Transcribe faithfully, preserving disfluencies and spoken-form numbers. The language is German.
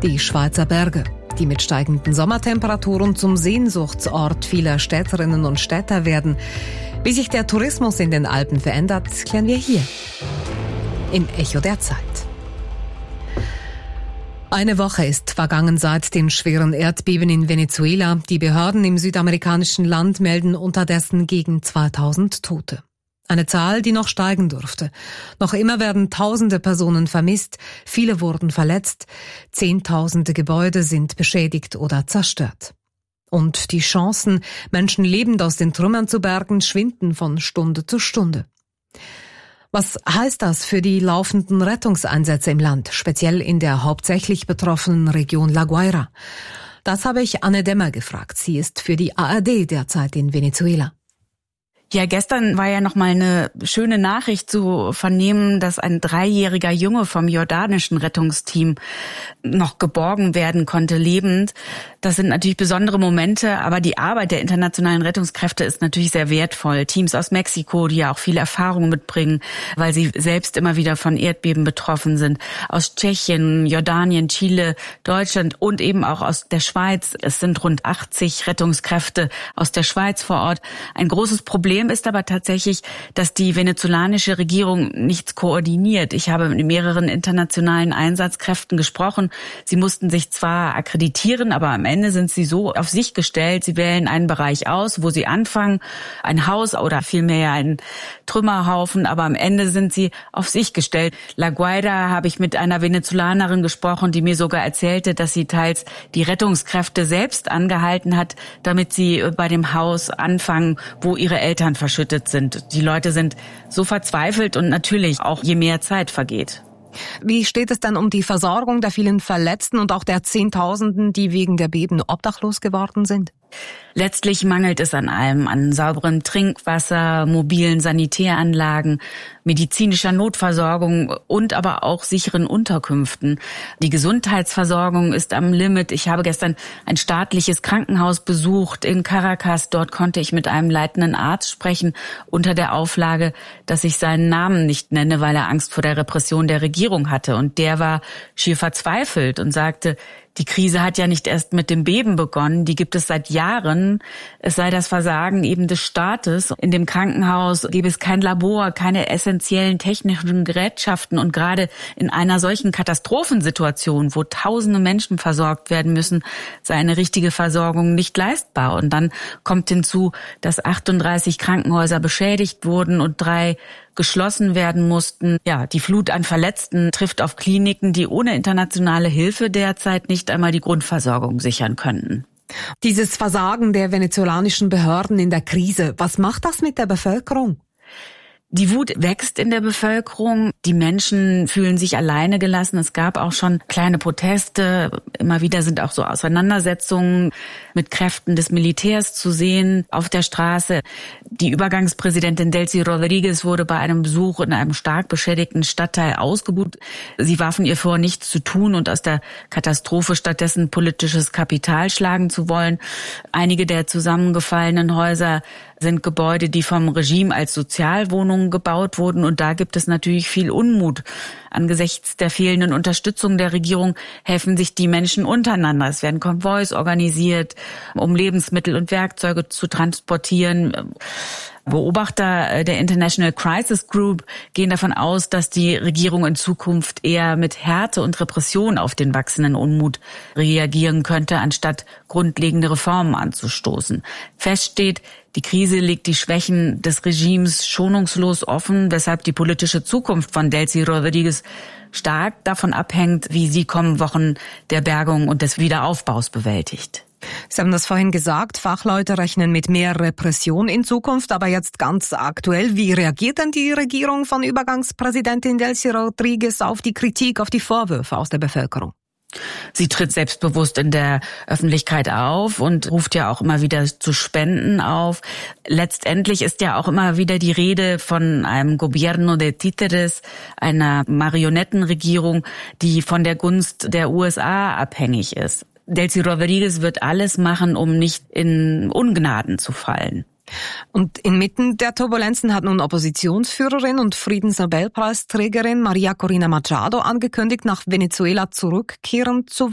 Die Schweizer Berge, die mit steigenden Sommertemperaturen zum Sehnsuchtsort vieler Städterinnen und Städter werden. Wie sich der Tourismus in den Alpen verändert, klären wir hier im Echo der Zeit. Eine Woche ist vergangen seit den schweren Erdbeben in Venezuela. Die Behörden im südamerikanischen Land melden unterdessen gegen zweitausend Tote. Eine Zahl, die noch steigen dürfte. Noch immer werden tausende Personen vermisst, viele wurden verletzt, zehntausende Gebäude sind beschädigt oder zerstört. Und die Chancen, Menschen lebend aus den Trümmern zu bergen, schwinden von Stunde zu Stunde. Was heißt das für die laufenden Rettungseinsätze im Land, speziell in der hauptsächlich betroffenen Region La Guaira? Das habe ich Anne Demmer gefragt. Sie ist für die A R D derzeit in Venezuela. Ja, gestern war ja noch mal eine schöne Nachricht zu vernehmen, dass ein dreijähriger Junge vom jordanischen Rettungsteam noch geborgen werden konnte, lebend. Das sind natürlich besondere Momente, aber die Arbeit der internationalen Rettungskräfte ist natürlich sehr wertvoll. Teams aus Mexiko, die ja auch viel Erfahrung mitbringen, weil sie selbst immer wieder von Erdbeben betroffen sind. Aus Tschechien, Jordanien, Chile, Deutschland und eben auch aus der Schweiz. Es sind rund achtzig Rettungskräfte aus der Schweiz vor Ort. Ein großes Problem ist aber tatsächlich, dass die venezolanische Regierung nichts koordiniert. Ich habe mit mehreren internationalen Einsatzkräften gesprochen. Sie mussten sich zwar akkreditieren, aber am Ende sind sie so auf sich gestellt. Sie wählen einen Bereich aus, wo sie anfangen, ein Haus oder vielmehr einen Trümmerhaufen, aber am Ende sind sie auf sich gestellt. La Guaira habe ich mit einer Venezolanerin gesprochen, die mir sogar erzählte, dass sie teils die Rettungskräfte selbst angehalten hat, damit sie bei dem Haus anfangen, wo ihre Eltern verschüttet sind. Die Leute sind so verzweifelt und natürlich auch je mehr Zeit vergeht. Wie steht es dann um die Versorgung der vielen Verletzten und auch der Zehntausenden, die wegen der Beben obdachlos geworden sind? Letztlich mangelt es an allem, an sauberem Trinkwasser, mobilen Sanitäranlagen, medizinischer Notversorgung und aber auch sicheren Unterkünften. Die Gesundheitsversorgung ist am Limit. Ich habe gestern ein staatliches Krankenhaus besucht in Caracas. Dort konnte ich mit einem leitenden Arzt sprechen, unter der Auflage, dass ich seinen Namen nicht nenne, weil er Angst vor der Repression der Regierung hatte. Und der war schier verzweifelt und sagte, die Krise hat ja nicht erst mit dem Beben begonnen, die gibt es seit Jahren. Es sei das Versagen eben des Staates. In dem Krankenhaus gäbe es kein Labor, keine essentiellen technischen Gerätschaften. Und gerade in einer solchen Katastrophensituation, wo tausende Menschen versorgt werden müssen, sei eine richtige Versorgung nicht leistbar. Und dann kommt hinzu, dass achtunddreißig Krankenhäuser beschädigt wurden und drei geschlossen werden mussten. Ja, die Flut an Verletzten trifft auf Kliniken, die ohne internationale Hilfe derzeit nicht einmal die Grundversorgung sichern könnten. Dieses Versagen der venezolanischen Behörden in der Krise, was macht das mit der Bevölkerung? Die Wut wächst in der Bevölkerung. Die Menschen fühlen sich alleine gelassen. Es gab auch schon kleine Proteste. Immer wieder sind auch so Auseinandersetzungen mit Kräften des Militärs zu sehen auf der Straße. Die Übergangspräsidentin Delcy Rodriguez wurde bei einem Besuch in einem stark beschädigten Stadtteil ausgebuht. Sie warfen ihr vor, nichts zu tun und aus der Katastrophe stattdessen politisches Kapital schlagen zu wollen. Einige der zusammengefallenen Häuser sind Gebäude, die vom Regime als Sozialwohnungen gebaut wurden. Und da gibt es natürlich viel Unmut. Angesichts der fehlenden Unterstützung der Regierung helfen sich die Menschen untereinander. Es werden Konvois organisiert, um Lebensmittel und Werkzeuge zu transportieren. Beobachter der International Crisis Group gehen davon aus, dass die Regierung in Zukunft eher mit Härte und Repression auf den wachsenden Unmut reagieren könnte, anstatt grundlegende Reformen anzustoßen. Fest steht, die Krise legt die Schwächen des Regimes schonungslos offen, weshalb die politische Zukunft von Delcy Rodriguez stark davon abhängt, wie sie kommende Wochen der Bergung und des Wiederaufbaus bewältigt. Sie haben das vorhin gesagt, Fachleute rechnen mit mehr Repression in Zukunft, aber jetzt ganz aktuell, wie reagiert denn die Regierung von Übergangspräsidentin Delcy Rodriguez auf die Kritik, auf die Vorwürfe aus der Bevölkerung? Sie tritt selbstbewusst in der Öffentlichkeit auf und ruft ja auch immer wieder zu Spenden auf. Letztendlich ist ja auch immer wieder die Rede von einem Gobierno de Títeres, einer Marionettenregierung, die von der Gunst der U S A abhängig ist. Delcy Rodriguez wird alles machen, um nicht in Ungnaden zu fallen. Und inmitten der Turbulenzen hat nun Oppositionsführerin und Friedensnobelpreisträgerin Maria Corina Machado angekündigt, nach Venezuela zurückkehren zu